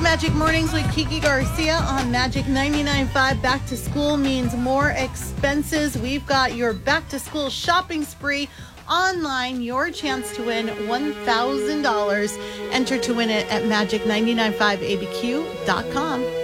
Magic Mornings with Kiki Garcia on Magic 99.5. Back to school means more expenses. We've got your back to school shopping spree online. Your chance to win $1,000. Enter to win it at magic995abq.com.